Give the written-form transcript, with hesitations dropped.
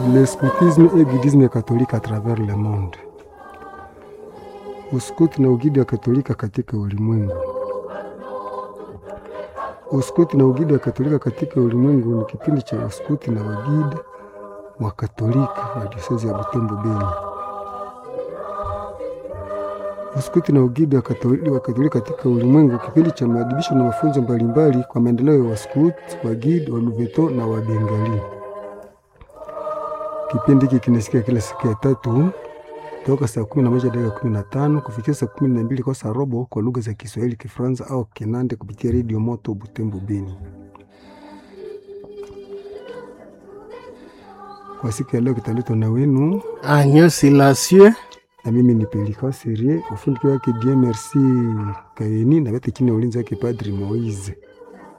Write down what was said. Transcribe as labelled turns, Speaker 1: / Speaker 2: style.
Speaker 1: Le scoutisme et guidisme catholique à travers le monde. Uskuti na ugidi wa Katolika katika ulimwengu. Uskuti na ugidi wa Katolika katika ulimwengu ni kipindi cha uskuti na ugidi wa Katolika wa diosezi ya Butembo Beni. Uskuti na ugidi wa Katolika katika ulimwengu, kipindi cha maadibisho na mafunzo mbalimbali kwa maendeleo ya waskuti, wagidi, waluveto na wabengali. Kipindi hiki kinasikia kila siku ya tatu toka saa 11:15 kufikia saa 12 kwa saa robo kwa lugha za Kiswahili, Kifaransa au Kinande kupitia Radio Moto Butembo Beni. Kwa siku ya leo kitaletwa na wenu
Speaker 2: Agnes Silasye
Speaker 1: na mimi ni Pelika Serie, ufundi wake Dieu Merci Kaini na bete chini ulinzi wake Padri Moise.